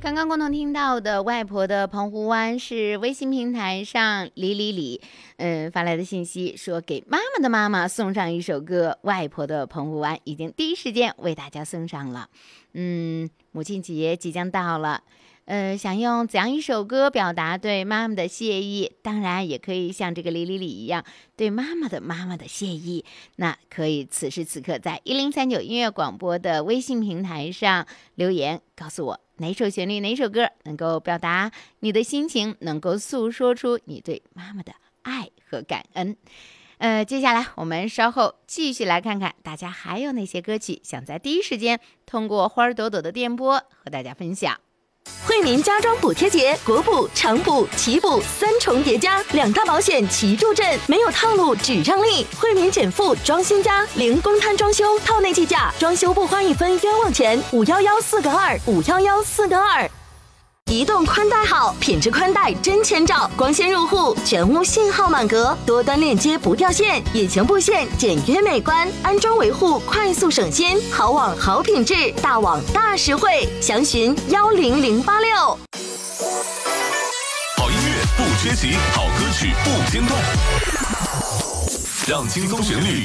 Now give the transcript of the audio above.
刚刚共同听到的外婆的澎湖湾是微信平台上李发来的信息，说给妈妈的妈妈送上一首歌，外婆的澎湖湾已经第一时间为大家送上了。母亲节即将到了，想用怎样一首歌表达对妈妈的谢意？当然也可以像这个李一样，对妈妈的谢意。那可以此时此刻在1039音乐广播的微信平台上留言，告诉我哪首旋律哪首歌能够表达你的心情，能够诉说出你对妈妈的爱和感恩。接下来我们稍后继续来看看大家还有哪些歌曲想在第一时间通过花儿朵朵的电波和大家分享。 惠民家装补贴节，国补、长补、奇补三重叠加，2大保险齐助阵，没有套路只让利。惠民减负装新家，零公摊装修套内计价，装修不花1分冤枉钱。511-4个2，511-4个2。移动宽带好，品质宽带真千兆，光纤入户，全屋信号满格，多端链接不掉线，隐形布线简约美观，安装维护快速省心，好网好品质，大网大实惠，详询10086。 好音乐不缺席，好歌曲不间断，让轻松旋律